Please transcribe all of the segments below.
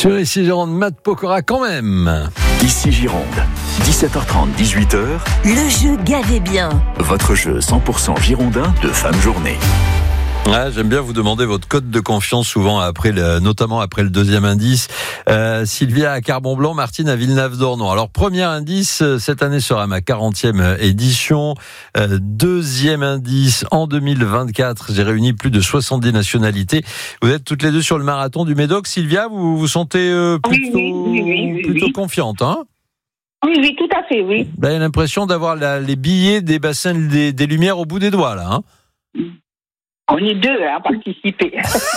Sur Ici Gironde, Matt Pokora quand même. Ici Gironde, 17h30, 18h. Le jeu Gavez bien. Votre jeu 100% girondin de fin de journée. Ah, j'aime bien vous demander votre code de confiance souvent notamment après le deuxième indice. Sylvia à Carbon-Blanc, Martine à Villeneuve-d'Ornon. Alors premier indice, cette année sera ma 40e édition. Deuxième indice, en 2024, j'ai réuni plus de 70 nationalités. Vous êtes toutes les deux sur le marathon du Médoc. Sylvia, vous vous sentez plutôt confiante, hein ? Oui, tout à fait, oui. Vous avez l'impression d'avoir les billets des bassins des Lumières au bout des doigts, là, hein ? On est deux à participer.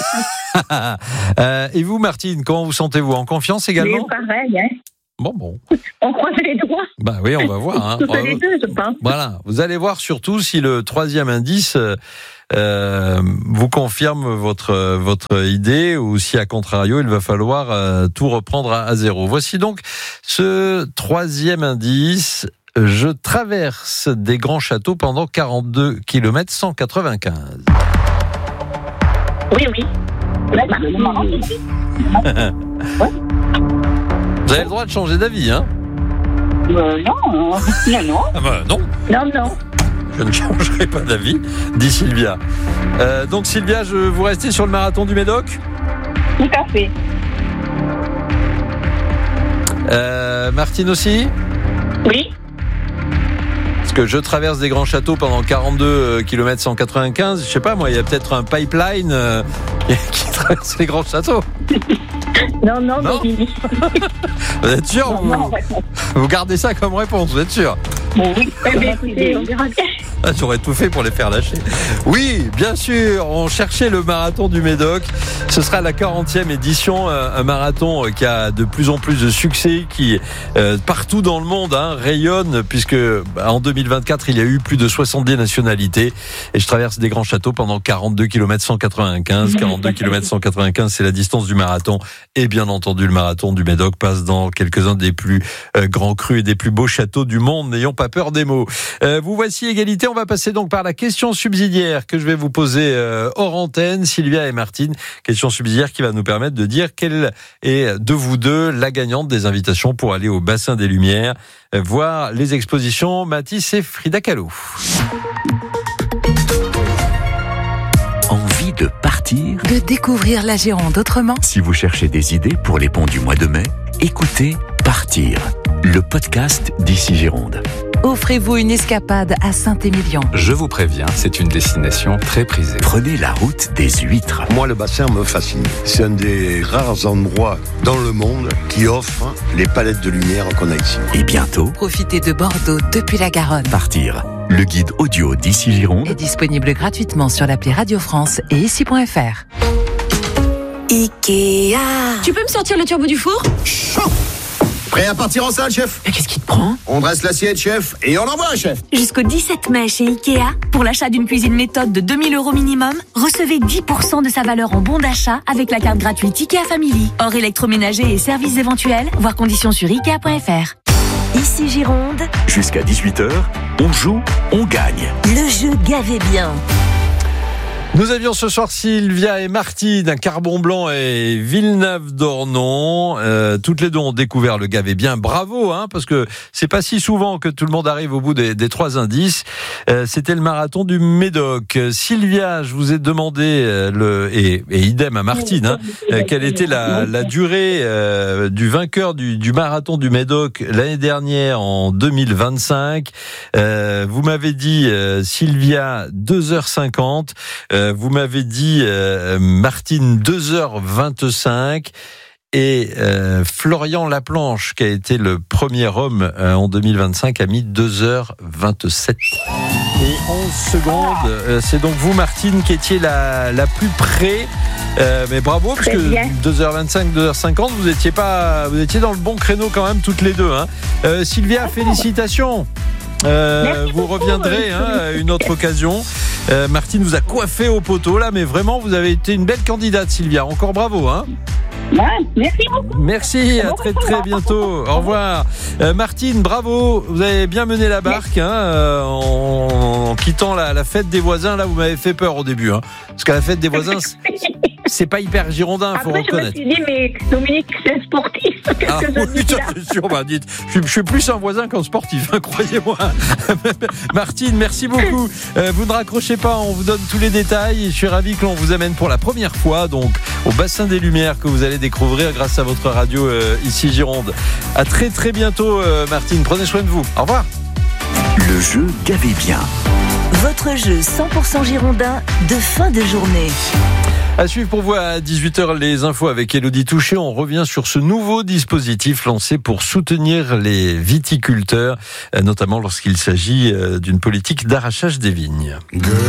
Et vous, Martine, comment vous sentez-vous ? En confiance également ? Mais pareil, hein. Bon. On croise les doigts. Bah oui, on va voir. Hein. Toutes les deux, je pense. Voilà, vous allez voir surtout si le troisième indice vous confirme votre idée ou si, à contrario, il va falloir tout reprendre à zéro. Voici donc ce troisième indice. Je traverse des grands châteaux pendant 42 km 195. Oui. Vous avez le droit de changer d'avis, hein ? Non. Ah bah non. Non. Je ne changerai pas d'avis, dit Sylvia. Donc Sylvia, vous restez sur le marathon du Médoc ? Tout à fait. Martine aussi ? Oui. Parce que je traverse des grands châteaux pendant 42 km 195. Je sais pas, moi, il y a peut-être un pipeline qui traverse les grands châteaux. Non. Vous êtes sûr ? Non. Vous gardez ça comme réponse, vous êtes sûr ? Oui. Écoutez, on verra bien. J'aurais tout fait pour les faire lâcher. Oui, bien sûr, on cherchait le marathon du Médoc. Ce sera la 40e édition, un marathon qui a de plus en plus de succès, qui partout dans le monde rayonne, puisque en 2024, il y a eu plus de 70 nationalités. Et je traverse des grands châteaux pendant 42 km 195. 42 km 195, c'est la distance du marathon. Et bien entendu, le marathon du Médoc passe dans quelques-uns des plus grands crus et des plus beaux châteaux du monde. N'ayons pas peur des mots. Vous voici égalité. On va passer donc par la question subsidiaire que je vais vous poser hors antenne, Sylvia et Martine. Question subsidiaire qui va nous permettre de dire quelle est de vous deux la gagnante des invitations pour aller au bassin des Lumières, voir les expositions Matisse et Frida Kahlo. Envie de partir ? De découvrir la Gironde autrement. Si vous cherchez des idées pour les ponts du mois de mai, écoutez Partir, le podcast d'Ici Gironde. Offrez-vous une escapade à Saint-Émilion. Je vous préviens, c'est une destination très prisée. Prenez la route des huîtres. Moi, le bassin me fascine. C'est un des rares endroits dans le monde qui offre les palettes de lumière qu'on a ici. Et bientôt, Profitez de Bordeaux depuis la Garonne. Partir, le guide audio d'Ici Gironde. Est disponible gratuitement sur l'appli Radio France et ici.fr. Ikea. Tu peux me sortir le turbo du four ? Prêt à partir en salle, chef ? Mais qu'est-ce qui te prend ? On dresse l'assiette, chef, et on envoie, chef. Jusqu'au 17 mai chez Ikea, pour l'achat d'une cuisine méthode de 2 000 € minimum, recevez 10% de sa valeur en bon d'achat avec la carte gratuite Ikea Family. Hors électroménager et services éventuels, voir conditions sur Ikea.fr. Ici Gironde. Jusqu'à 18h, on joue, on gagne. Le jeu Gavez bien. Nous avions ce soir Sylvia et Martine à Carbon-Blanc et Villeneuve-d'Ornon. Toutes les deux ont découvert le Gavez bien. Bravo, parce que c'est pas si souvent que tout le monde arrive au bout des trois indices. C'était le marathon du Médoc. Sylvia, je vous ai demandé et idem à Martine, quelle était la durée du vainqueur du marathon du Médoc l'année dernière en 2025. Vous m'avez dit Sylvia 2h50. Vous m'avez dit, Martine, 2h25 et Florian Laplanche, qui a été le premier homme en 2025, a mis 2h27 et 11 secondes. C'est donc vous, Martine, qui étiez la plus près. Mais bravo, parce que 2h25, 2h50, vous étiez dans le bon créneau quand même, toutes les deux. Sylvia, félicitations. Vous reviendrez à une autre occasion. Martine vous a coiffé au poteau là, mais vraiment vous avez été une belle candidate, Sylvia. Encore bravo, Merci beaucoup. Merci, à très très bientôt. Au revoir. Martine, bravo. Vous avez bien mené la barque en quittant la fête des voisins. Là, vous m'avez fait peur au début, parce qu'à la fête des voisins, c'est pas hyper girondin, faut Après, je me reconnaître. suis dit, mais Dominique, c'est un sportif. Qu'est-ce Ah que je oui, dis ça là c'est sûr. Bah, dites, je suis plus un voisin qu'un sportif, hein, croyez-moi. Martine, merci beaucoup. Vous ne raccrochez pas, on vous donne tous les détails. Je suis ravi que l'on vous amène pour la première fois donc au bassin des Lumières que vous allez découvrir grâce à votre radio ici Gironde. À très très bientôt, Martine. Prenez soin de vous. Au revoir. Le jeu Gavé bien. Votre jeu 100% girondin de fin de journée. À suivre pour vous à 18h les infos avec Élodie Touché. On revient sur ce nouveau dispositif lancé pour soutenir les viticulteurs, notamment lorsqu'il s'agit d'une politique d'arrachage des vignes.